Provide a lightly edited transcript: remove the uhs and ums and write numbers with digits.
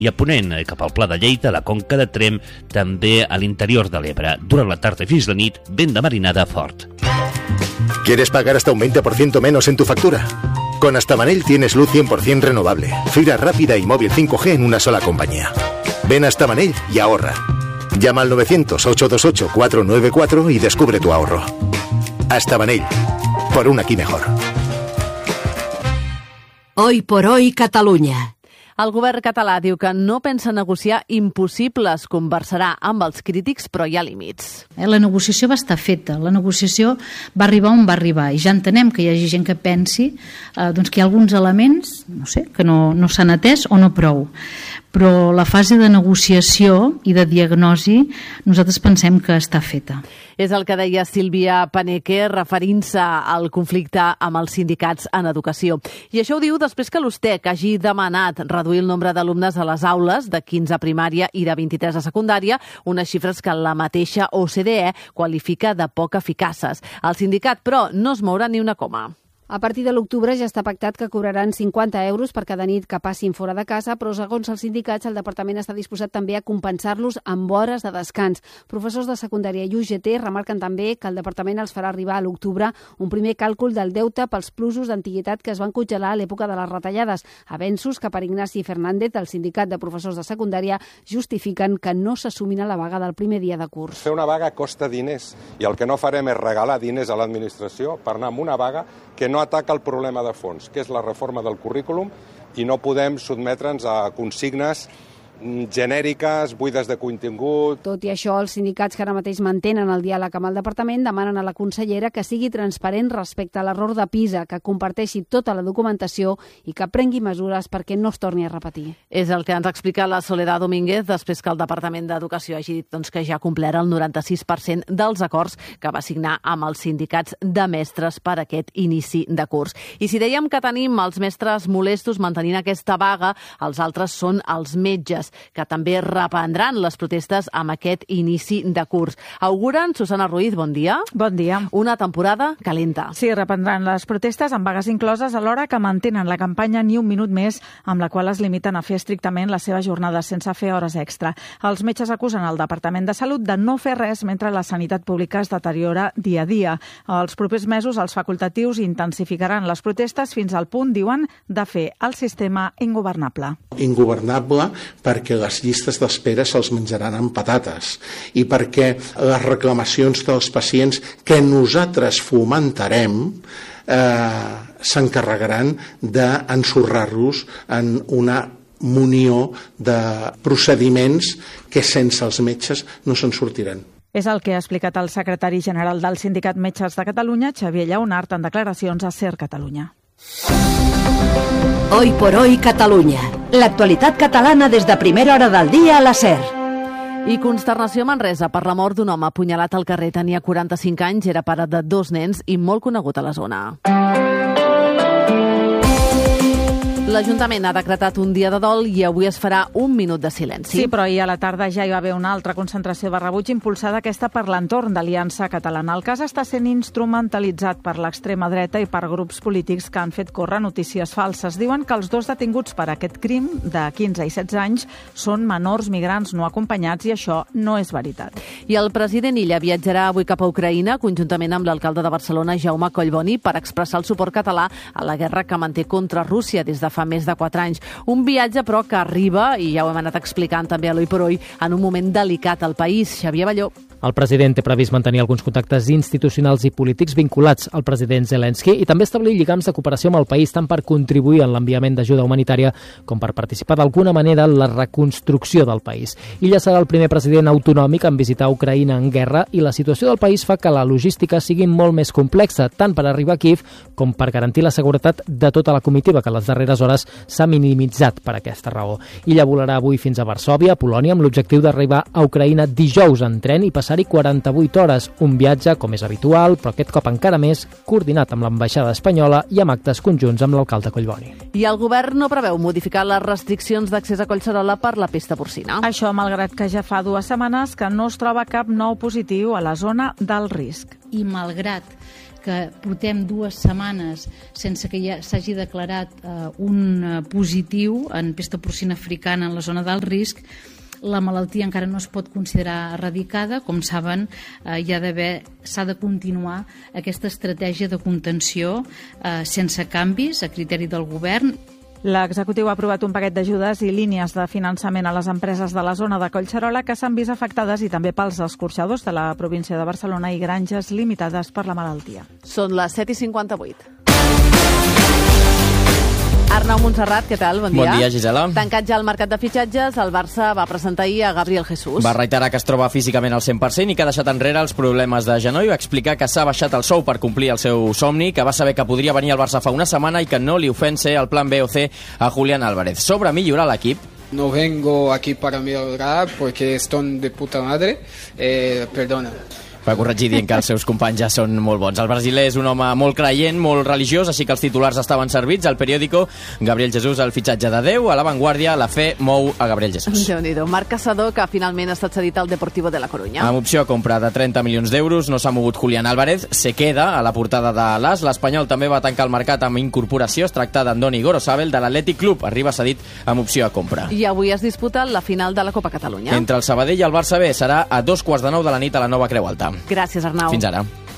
I a ponent, cap al Pla de Lleida, la Conca de Tremp, també a l'interior de l'Ebre. Durant la tarda fins la nit, vent de marinada fort. ¿Quieres pagar hasta un 20% menos en tu factura? Con Astamanell tienes luz 100% renovable, fibra rápida y móvil 5G en una sola compañía. Ven a Astamanell y ahorra. Llama al 900-828-494 y descubre tu ahorro. Astamanell, por un aquí mejor. Hoy por hoy, Catalunya. El govern català diu que no pensa negociar impossibles, conversarà amb els crítics, però hi ha límits. La negociació va estar feta, la negociació va arribar on va arribar i ja entenem que hi hagi gent que pensi que hi ha alguns elements que no s'han atès o no prou. Però la fase de negociació i de diagnosi nosaltres pensem que està feta. És el que deia Sílvia Paneque referint-se al conflicte amb els sindicats en educació. I això ho diu després que l'USTEC hagi demanat reduir el nombre d'alumnes a les aules de 15 a primària i de 23 a secundària, unes xifres que la mateixa OCDE qualifica de poc eficaces. El sindicat, però, no es mourà ni una coma. A partir de l'octubre ja està pactat que cobraran 50 euros per cada nit que passin fora de casa, però segons els sindicats el departament està disposat també a compensar-los amb hores de descans. Professors de secundària i UGT remarquen també que el departament els farà arribar a l'octubre un primer càlcul del deute pels plusos d'antiguitat que es van congelar a l'època de les retallades. Avenços que per Ignasi Fernández, del sindicat de professors de secundària, justifiquen que no s'assumin a la vaga del primer dia de curs. Fer una vaga costa diners i el que no farem és regalar diners a l'administració per anar amb una vaga que no ataca el problema de fons, que és la reforma del currículum, i no podem sotmetre'ns a consignes genèriques, buides de contingut. Tot i això, els sindicats que ara mateix mantenen el diàleg amb el departament demanen a la consellera que sigui transparent respecte a l'error de PISA, que comparteixi tota la documentació i que prengui mesures perquè no es torni a repetir. És el que ens explica la Soledad Domínguez després que el Departament d'Educació hagi dit que ja ha complert el 96% dels acords que va signar amb els sindicats de mestres per aquest inici de curs. I si dèiem que tenim els mestres molestos mantenint aquesta vaga, els altres són els metges, que també reprendran les protestes amb aquest inici de curs. Auguren, Susana Ruiz, bon dia. Bon dia. Una temporada calenta. Sí, reprendran les protestes amb vagues incloses alhora que mantenen la campanya Ni un minut més, amb la qual es limiten a fer estrictament les seves jornades sense fer hores extra. Els metges acusen el Departament de Salut de no fer res mentre la sanitat pública es deteriora dia a dia. Els propers mesos els facultatius intensificaran les protestes fins al punt, diuen, de fer el sistema ingovernable. Ingovernable perquè les llistes d'espera se'ls menjaran amb patates i perquè les reclamacions dels pacients que nosaltres fomentarem s'encarregaran d'ensorrar-los en una munió de procediments que sense els metges no se'n sortiran. És el que ha explicat el secretari general del Sindicat Metges de Catalunya, Xavier Lleonart, en declaracions a SER Catalunya. Hoy por hoy, Catalunya. L'actualitat catalana des de primera hora del dia a la SER. I consternació a Manresa per la mort d'un home apunyalat al carrer. Tenia 45 anys, era pare de 2 nens i molt conegut a la zona. L'Ajuntament ha decretat un dia de dol i avui es farà un minut de silenci. Sí, però ahir a la tarda ja hi va haver una altra concentració de rebuig impulsada aquesta per l'entorn d'Aliança Catalana. El cas està sent instrumentalitzat per l'extrema dreta i per grups polítics que han fet córrer notícies falses. Diuen que els 2 detinguts per aquest crim, de 15 i 16 anys, són menors migrants no acompanyats i això no és veritat. I el president Illa viatjarà avui cap a Ucraïna conjuntament amb l'alcalde de Barcelona, Jaume Collboni, per expressar el suport català a la guerra que manté contra Rússia des de fa més de 4 anys. Un viatge, però, que arriba, i ja ho hem anat explicant també a l'Hoy por Hoy, en un moment delicat al país. Xavier Balló. El president té previst mantenir alguns contactes institucionals i polítics vinculats al president Zelensky i també establir lligams de cooperació amb el país tant per contribuir en l'enviament d'ajuda humanitària com per participar d'alguna manera en la reconstrucció del país. Illa serà el primer president autonòmic en visitar Ucraïna en guerra i la situació del país fa que la logística sigui molt més complexa, tant per arribar a Kíev com per garantir la seguretat de tota la comitiva, que a les darreres hores s'ha minimitzat per aquesta raó. Illa volarà avui fins a Varsòvia, Polònia, amb l'objectiu d'arribar a Ucraïna dijous en tren i passar passar-hi 48 hores, un viatge, com és habitual, però aquest cop encara més, coordinat amb l'ambaixada espanyola i amb actes conjunts amb l'alcalde Collboni. I el govern no preveu modificar les restriccions d'accés a Collserola per la pesta porcina. Això malgrat que ja fa 2 setmanes que no es troba cap nou positiu a la zona del risc. I malgrat que portem 2 setmanes sense que ja s'hagi declarat un positiu en pesta porcina africana en la zona del risc, la malaltia encara no es pot considerar erradicada. Com saben, s'ha de continuar aquesta estratègia de contenció sense canvis a criteri del govern. L'executiu ha aprovat un paquet d'ajudes i línies de finançament a les empreses de la zona de Collserola que s'han vist afectades i també pels escorxadors de la província de Barcelona i granges limitades per la malaltia. Són les 7:58. Arnau Montserrat, què tal? Bon dia. Bon dia, Gisela. Tancat ja el mercat de fitxatges, el Barça va presentar ahir a Gabriel Jesús. Va reiterar que es troba físicament al 100% i que ha deixat enrere els problemes de genoll. Va explicar que s'ha baixat el sou per complir el seu somni, que va saber que podria venir al Barça fa una setmana i que no li ofèn ser el plan B o C a Julián Álvarez. Sobre millorar l'equip. No vengo aquí para mejorar porque están de puta madre. Perdona. Va corregir dient que els seus companys ja són molt bons. El brasiler és un home molt creient, molt religiós, així que els titulars estaven servits. Al periòdico, Gabriel Jesús, el fitxatge de Déu. A l'avantguàrdia, la fe mou a Gabriel Jesús. Déu-n'hi-do. Marc Caçador, que finalment ha estat cedit al Deportivo de la Coruña. Amb opció a compra de 30 milions d'euros, no s'ha mogut Julián Álvarez. Se queda a la portada de l'As. L'Espanyol també va tancar el mercat amb incorporació. Es tracta d'Andoni Gorosabel, de l'Atlètic Club. Arriba cedit amb opció a compra. I avui es disputa la final de la Copa Catalunya. Entre el Sabadell i el Barça B serà a 2:15 de la nit a la Nova Creu Alta. Gràcies, Arnau. Fins ara.